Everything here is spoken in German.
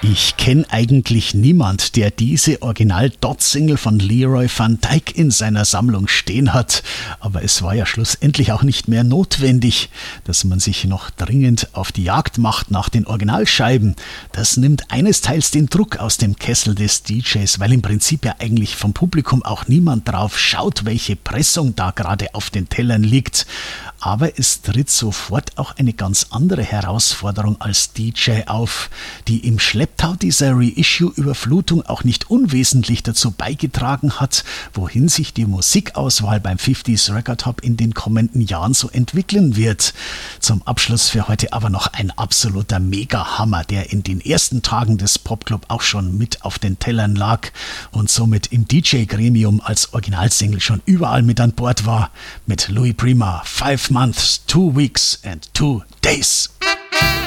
Ich kenne eigentlich niemand, der diese Original-Dot-Single von Leroy Van Dyke in seiner Sammlung stehen hat. Aber es war ja schlussendlich auch nicht mehr notwendig, dass man sich noch dringend auf die Jagd macht nach den Originalscheiben. Das nimmt einesteils den Druck aus dem Kessel des DJs, weil im Prinzip ja eigentlich vom Publikum auch niemand drauf schaut, welche Pressung da gerade auf den Tellern liegt. Aber es tritt sofort auch eine ganz andere Herausforderung als DJ auf, die im Schlepptau dieser Reissue-Überflutung auch nicht unwesentlich dazu beigetragen hat, wohin sich die Musikauswahl beim 50s Record Hub in den kommenden Jahren so entwickeln wird. Zum Abschluss für heute aber noch ein absoluter Mega-Hammer, der in den ersten Tagen des Popclub auch schon mit auf den Tellern lag und somit im DJ-Gremium als Originalsingle schon überall mit an Bord war, mit Louis Prima, 5 Months, 2 Weeks and 2 Days.